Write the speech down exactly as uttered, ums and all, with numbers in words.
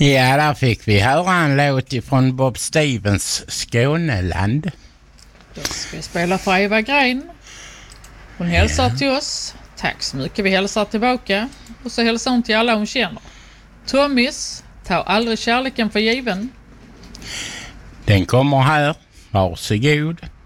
Ja, där fick vi höra en låt ifrån Bob Stevens Skåneland. Då ska vi spela för Eva Grein. Hon hälsar Ja. till oss. Tack så mycket, vi hälsar tillbaka. Och så hälsar hon till alla hon känner. Tommys, ta aldrig kärleken för given. Den kommer här. Varsågod.